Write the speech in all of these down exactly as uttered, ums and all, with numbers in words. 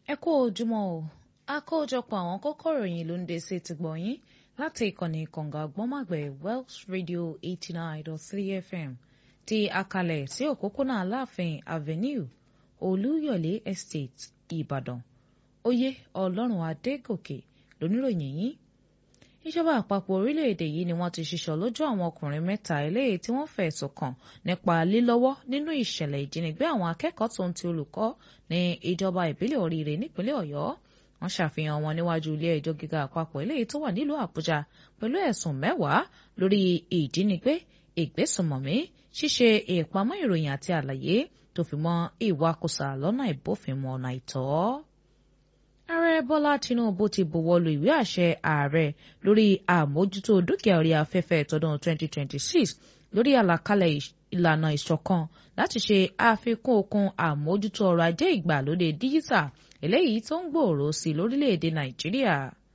Ẹ kú ojúmọ́ o, àkójọpọ̀ àwọn kókó ìròyìn ló ń dé sí ti gbọ̀nyìn láti ìkànnì kànga gbọ́màgbẹ̀ Welsh Radio eighty nine dot three F M ti àkàlẹ̀ sí òpópónà Aláàfin Avenue, Olúyọ̀lé Estate, Ìbàdàn. Oyè Ọlọ́run Adégòkè lóníròyìn yìí. Ìjọba àpapọ̀ orílẹ̀-èdè yìí ni wọ́n ti ṣíṣọ lójú àwọn ọkùnrin mẹ́ta eléyìí tí wọ́n fẹ̀sùn kàn nípa lílọ́wọ́ nínú ìṣẹ̀lẹ̀ ìjínigbé àwọn akẹ́kọ̀ọ́ tó ń ti olùkọ́ ní ìjọba ìbílẹ̀ Oríire nípínlẹ̀ Ọ̀yọ́. Wọ́n ṣàfihàn wọn níwájú ilé ẹjọ́ gíga àpapọ̀ eléyìí tó wà nílùú Àbújá pẹ̀lú ẹ̀sùn mẹ́wàá lórí ìjínigbé, ìgbésùnmọ̀mí, ṣíṣe ìpamọ́ ìròyìn àti àlàyé tó fi mọ́ ìwakùsà lọ́nà ìbófinmu ọ̀nà àìtọ́. Ààrẹ Bọ́lá Tinubu ti buwọ́lu ìwé àṣẹ ààrẹ lórí àmójútó dúkìá orí afẹ́fẹ́ tọdún twenty twenty-six lórí àlàkalẹ̀ ìlànà ìṣọ̀kan láti ṣe àfikún okun àmójútó ọrọ̀ ajé ìgbàlódé díjítà eléyìí tó ń gbòòrò sí lórílẹ̀‐èdè Nàìjíríà.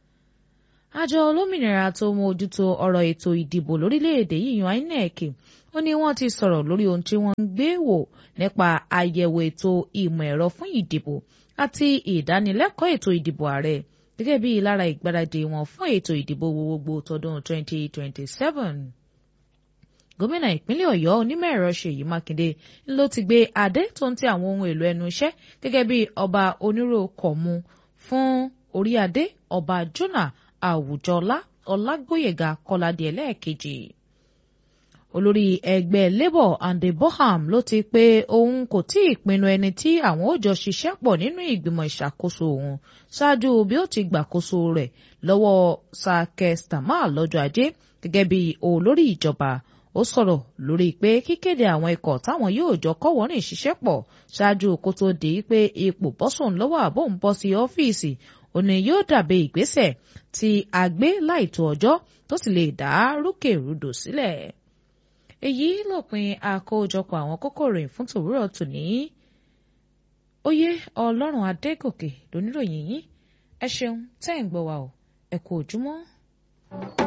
Àjọ olómìnira tó mójútó ọ̀rọ̀ ètò ìdìbò lórílẹ̀‐èdè yìí yan I N E C ó ní wọ́n ti sọ̀rọ̀ lórí ohun tí wọ́n ń gbé wò nípa àyẹ̀wò ètò ìmọ̀ ẹ̀rọ fún ìdìbò àti ìdánilẹ́kọ̀ọ́ ètò ìdìbò ààrẹ gẹ́gẹ́ bí lára ìgbáradì wọn fún ètò ìdìbò gbogbogbò tọdún twenty twenty-seven. Gómìnà ìpínlẹ̀ Ọ̀yọ́ onímọ̀-ẹ̀rọ Ṣèyí Mákindé ló ti gbé adé tó ń ti àwọn ohun èlò ẹnu iṣẹ́ gẹ́gẹ́ bí ọba onírò kọ̀mú fún orí adé ọba Jonah Àwùjọlá Ọlágbóyèga Kọ́ládé ẹlẹ́ẹ̀kejì. Olórí ẹgbẹ́ Labour Andy Boham ló ti pé òun kò tí ì pinnu ẹni tí àwọn ó jọ ṣiṣẹ́ pọ̀ nínú ìgbìmọ̀ ìṣàkóso òun ṣáájú bí ó ti gbàkóso rẹ̀ lọ́wọ́ Sir Keir Starmer lọ́jọ́ Ajé gẹ́gẹ́ bí olórí ìjọba. Ó sọ̀rọ̀ lórí pé kíkéde àwọn ikọ̀ táwọn yóò jọ kọ́wọ́rìn ṣiṣẹ́ pọ̀ ṣáájú kó tó di pé ipò bọ́sùn lọ́wọ́ àbò ń bọ́ sí ọ́fíìsì òní yóò dàbí ìgbésẹ̀ tí a gbé láìtó ọjọ́ tó sì lè dá rúkèrúdò sílẹ̀. Èyí lópin àkójọpọ̀ àwọn kókó ìròyìn fún tòwúrọ̀ tòní. Oyè Ọlọ́run Adégòkè lóníròyìn yìí. Ẹ ṣeun tẹ́ ń gbọ́ wa o. Ẹ kú ojúmọ́.